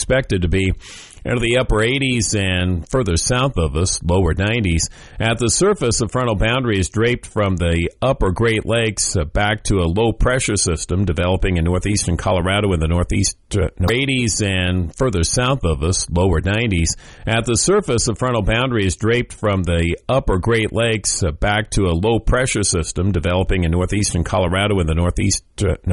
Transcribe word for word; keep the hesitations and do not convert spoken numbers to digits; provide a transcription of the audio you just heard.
expected to be into the upper eighties and further south of us, lower nineties. At the surface, the frontal boundary is draped from the upper Great Lakes uh, back to a low-pressure system developing in northeastern Colorado in the northeast uh, eighties and further south of us, lower nineties. At the surface, the frontal boundary is draped from the upper Great Lakes uh, back to a low-pressure system developing in northeastern Colorado in the northeast uh,